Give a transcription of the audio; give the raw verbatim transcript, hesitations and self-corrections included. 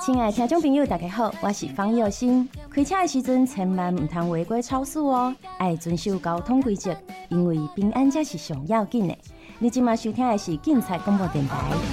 亲爱的听众朋友，大家好，我是方佑欣。开车的时阵千万唔通违规超速哦，爱遵守交通规则，因为平安才是上要紧的。你今麦收听的是警察广播电台。